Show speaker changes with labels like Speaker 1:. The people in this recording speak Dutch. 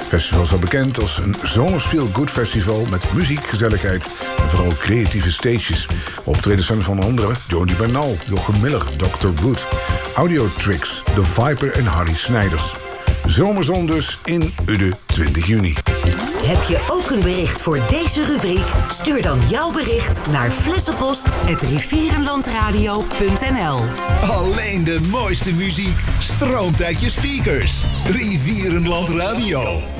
Speaker 1: Festival is al bekend als een zomers feel-good festival met muziek, gezelligheid en vooral creatieve stages. Optredens zijn van onder andere Jody Bernal, Jochem Miller, Dr. Wood, Audio Tricks, The Viper en Harry Snijders. Zomerzon dus in Udde 20 juni.
Speaker 2: Heb je ook een bericht voor deze rubriek? Stuur dan jouw bericht naar flessenpost@rivierenlandradio.nl.
Speaker 3: Alleen de mooiste muziek stroomt uit je speakers. Rivierenland Radio.